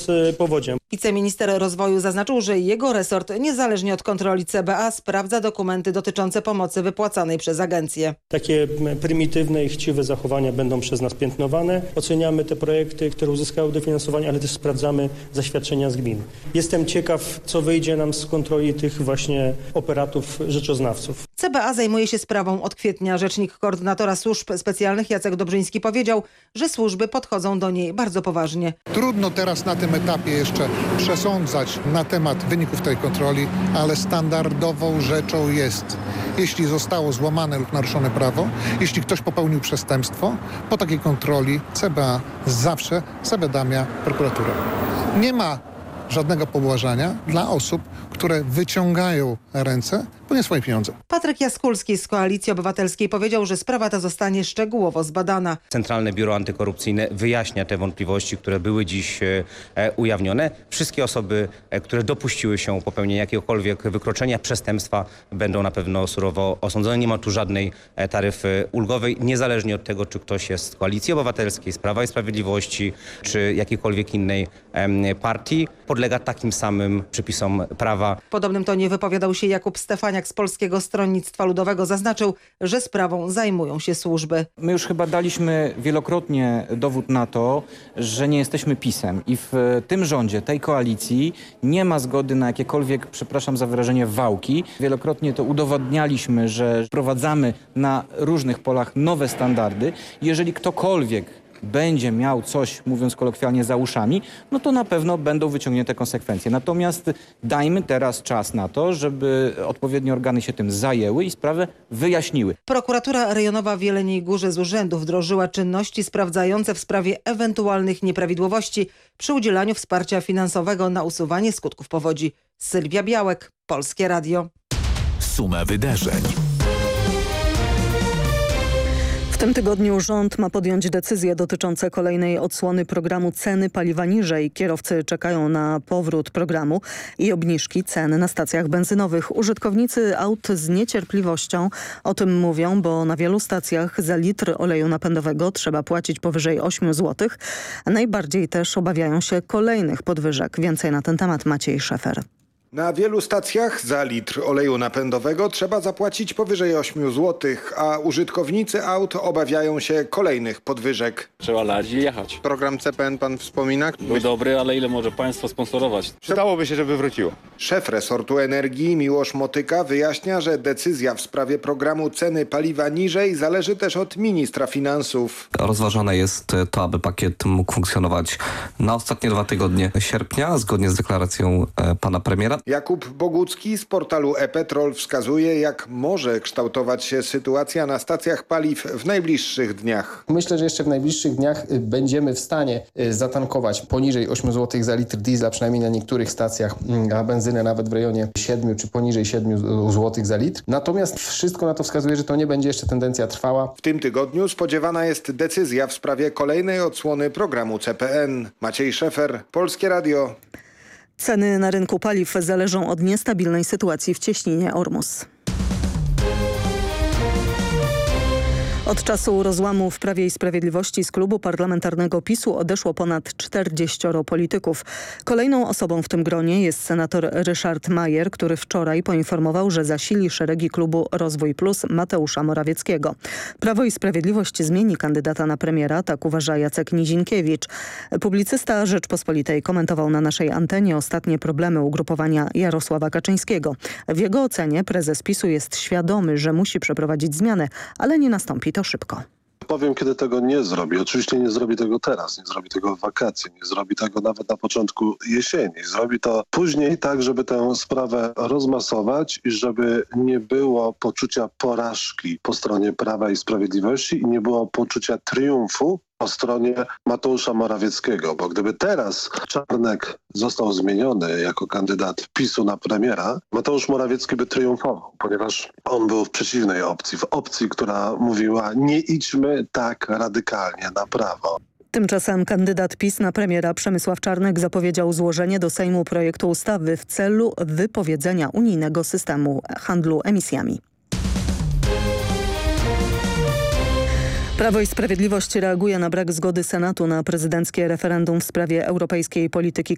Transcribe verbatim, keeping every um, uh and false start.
z powodziem. Wiceminister rozwoju zaznaczył, że jego resort niezależnie od kontroli C B A sprawdza dokumenty dotyczące pomocy wypłacanej przez agencję. Takie prymitywne i chciwe zachowania będą przez nas piętnowane. Oceniamy te projekty, które uzyskały dofinansowanie, ale też sprawdzamy zaświadczenia z gmin. Jestem ciekaw, co wyjdzie nam z kontroli tych właśnie operatów rzeczoznawców. C B A zajmuje się sprawą od kwietnia. Rzecznik koordynatora służb specjalnych Jacek Dobrzyński powiedział, że służby podchodzą do niej bardzo poważnie. Trudno teraz na tym etapie jeszcze przesądzać na temat wyników tej kontroli, ale standardową rzeczą jest, jeśli zostało złamane lub naruszone prawo, jeśli ktoś popełnił przestępstwo, po takiej kontroli C B A zawsze zawiadamia prokuraturę. Nie ma żadnego pobłażania dla osób, które wyciągają ręce po nie swoje pieniądze. Patryk Jaskulski z Koalicji Obywatelskiej powiedział, że sprawa ta zostanie szczegółowo zbadana. Centralne Biuro Antykorupcyjne wyjaśnia te wątpliwości, które były dziś e, ujawnione. Wszystkie osoby, e, które dopuściły się popełnienia jakiegokolwiek wykroczenia, przestępstwa, będą na pewno surowo osądzone. Nie ma tu żadnej e, taryfy ulgowej, niezależnie od tego, czy ktoś jest z Koalicji Obywatelskiej, z Prawa i Sprawiedliwości, czy jakiejkolwiek innej e, partii, podlega takim samym przepisom prawa. W podobnym tonie wypowiadał się Jakub Stefaniak z Polskiego Stronnictwa Ludowego. Zaznaczył, że sprawą zajmują się służby. My już chyba daliśmy wielokrotnie dowód na to, że nie jesteśmy PiS-em i w tym rządzie, tej koalicji nie ma zgody na jakiekolwiek, przepraszam za wyrażenie, wałki. Wielokrotnie to udowodnialiśmy, że wprowadzamy na różnych polach nowe standardy. Jeżeli ktokolwiek będzie miał coś, mówiąc kolokwialnie, za uszami, no to na pewno będą wyciągnięte konsekwencje. Natomiast dajmy teraz czas na to, żeby odpowiednie organy się tym zajęły i sprawę wyjaśniły. Prokuratura rejonowa w Jeleniej Górze z urzędu wdrożyła czynności sprawdzające w sprawie ewentualnych nieprawidłowości przy udzielaniu wsparcia finansowego na usuwanie skutków powodzi. Sylwia Białek, Polskie Radio. Suma wydarzeń. W tym tygodniu rząd ma podjąć decyzje dotyczące kolejnej odsłony programu Ceny paliwa niżej. Kierowcy czekają na powrót programu i obniżki cen na stacjach benzynowych. Użytkownicy aut z niecierpliwością o tym mówią, bo na wielu stacjach za litr oleju napędowego trzeba płacić powyżej ośmiu złotych. A najbardziej też obawiają się kolejnych podwyżek. Więcej na ten temat Maciej Szefer. Na wielu stacjach za litr oleju napędowego trzeba zapłacić powyżej ośmiu złotych, a użytkownicy aut obawiają się kolejnych podwyżek. Trzeba lać i jechać. Program C P N pan wspomina? Był dobry, ale ile może państwo sponsorować? Przydałoby się, żeby wróciło. Szef resortu energii Miłosz Motyka wyjaśnia, że decyzja w sprawie programu ceny paliwa niżej zależy też od ministra finansów. Rozważane jest to, aby pakiet mógł funkcjonować na ostatnie dwa tygodnie sierpnia, zgodnie z deklaracją pana premiera. Jakub Bogucki z portalu e-Petrol wskazuje, jak może kształtować się sytuacja na stacjach paliw w najbliższych dniach. Myślę, że jeszcze w najbliższych dniach będziemy w stanie zatankować poniżej ośmiu złotych za litr diesla, przynajmniej na niektórych stacjach, a benzynę nawet w rejonie siedmiu czy poniżej siedmiu złotych za litr. Natomiast wszystko na to wskazuje, że to nie będzie jeszcze tendencja trwała. W tym tygodniu spodziewana jest decyzja w sprawie kolejnej odsłony programu C P N. Maciej Szefer, Polskie Radio. Ceny na rynku paliw zależą od niestabilnej sytuacji w cieśninie Ormus. Od czasu rozłamu w Prawie i Sprawiedliwości z klubu parlamentarnego PiSu odeszło ponad czterdzieścioro polityków. Kolejną osobą w tym gronie jest senator Ryszard Majer, który wczoraj poinformował, że zasili szeregi klubu Rozwój Plus Mateusza Morawieckiego. Prawo i Sprawiedliwość zmieni kandydata na premiera, tak uważa Jacek Nizinkiewicz. Publicysta Rzeczpospolitej komentował na naszej antenie ostatnie problemy ugrupowania Jarosława Kaczyńskiego. W jego ocenie prezes PiSu jest świadomy, że musi przeprowadzić zmianę, ale nie nastąpi to szybko. Powiem, kiedy tego nie zrobi. Oczywiście nie zrobi tego teraz, nie zrobi tego w wakacje, nie zrobi tego nawet na początku jesieni. Zrobi to później tak, żeby tę sprawę rozmasować i żeby nie było poczucia porażki po stronie Prawa i Sprawiedliwości i nie było poczucia triumfu po stronie Mateusza Morawieckiego, bo gdyby teraz Czarnek został zmieniony jako kandydat PiSu na premiera, Mateusz Morawiecki by triumfował, ponieważ on był w przeciwnej opcji, w opcji, która mówiła: nie idźmy tak radykalnie na prawo. Tymczasem kandydat PiS na premiera Przemysław Czarnek zapowiedział złożenie do Sejmu projektu ustawy w celu wypowiedzenia unijnego systemu handlu emisjami. Prawo i Sprawiedliwość reaguje na brak zgody Senatu na prezydenckie referendum w sprawie europejskiej polityki